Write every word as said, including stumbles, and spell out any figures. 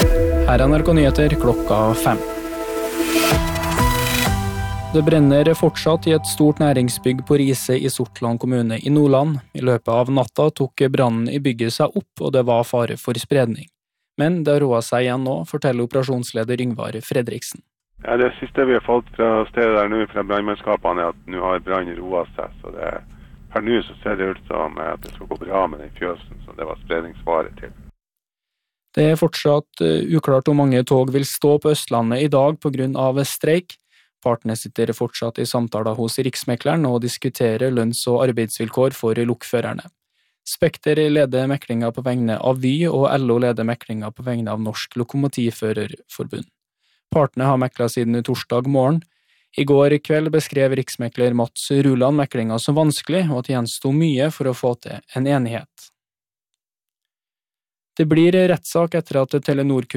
Her er N R K Nyheter klokka fem. Det brenner fortsatt i et stort næringsbygg på Riise i Sortland kommune i Nordland. I løpet av natta tok brannen i bygget seg opp, og det var fare for spredning. Men det har roet seg igjen nå, forteller operasjonsleder Yngvar Fredriksen. Ja, det siste vi har fått fra stedet der nå, fra brannmannskapene, er at nå har brannen roet seg. Så det, per nå så ser det ut som at det skal gå bra med den fjøsen, så det var spredningsfare til. Det er fortsatt uklart om mange tog vil stå på Østlandet i dag på grunn av streik. Partene sitter fortsatt i samtaler hos Riksmekleren og diskuterer lønns- og arbeidsvilkår for lokførerne. Spekter leder meklinga på vegne av Vy, og L O leder meklinga på vegne av Norsk Lokomotivførerforbund. Partene har mekla siden torsdag morgen. I går kveld beskrev riksmekler Mats Ruland meklinga som vanskelig, og at det gjenstod mye for å få til en enighet. Det blir rettssak etter at Telenor